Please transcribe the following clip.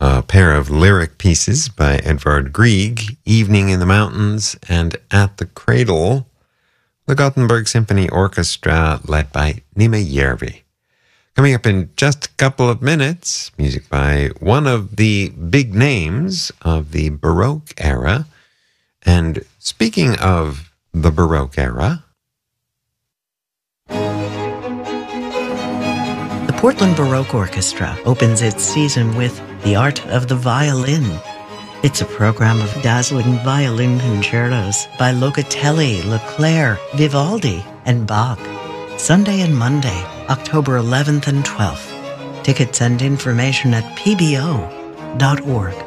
a pair of lyric pieces by Edvard Grieg, Evening in the Mountains and At the Cradle, the Gothenburg Symphony Orchestra led by Nima Järvi. Coming up in just a couple of minutes, music by one of the big names of the Baroque era. And speaking of the Baroque era, the Portland Baroque Orchestra opens its season with The Art of the Violin. It's a program of dazzling violin concertos by Locatelli, Leclerc, Vivaldi, and Bach. Sunday and Monday, October 11th and 12th. Tickets and information at pbo.org.